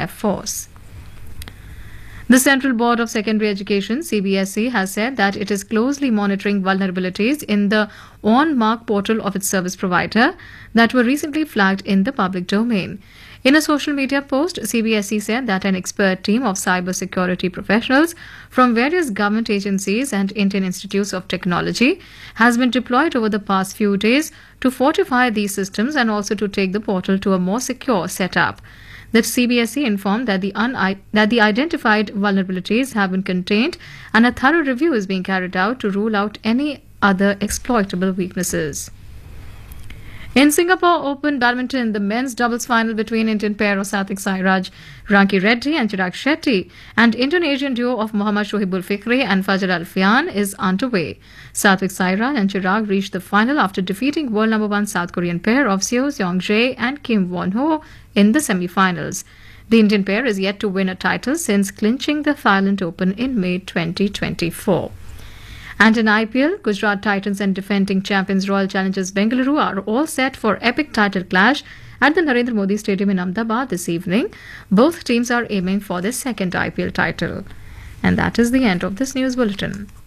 Air Force. The Central Board of Secondary Education (CBSE) has said that it is closely monitoring vulnerabilities in the OnMark portal of its service provider that were recently flagged in the public domain. In a social media post, CBSE said that an expert team of cybersecurity professionals from various government agencies and Indian institutes of technology has been deployed over the past few days to fortify these systems and also to take the portal to a more secure setup. The CBSE informed that the identified vulnerabilities have been contained and a thorough review is being carried out to rule out any other exploitable weaknesses. In Singapore Open Badminton, the men's doubles final between Indian pair of Satvik Sairaj, Ranki Reddy and Chirag Shetty and Indonesian duo of Muhammad Shohibul Fikri and Fajr Alfian is underway. Satvik Sairaj and Chirag reached the final after defeating world number 1 South Korean pair of Seo Seong-jae and Kim Won-ho in the semi-finals. The Indian pair is yet to win a title since clinching the Thailand Open in May 2024. And in IPL, Gujarat Titans and defending champions Royal Challengers Bengaluru are all set for epic title clash at the Narendra Modi Stadium in Ahmedabad this evening. Both teams are aiming for their second IPL title. And that is the end of this news bulletin.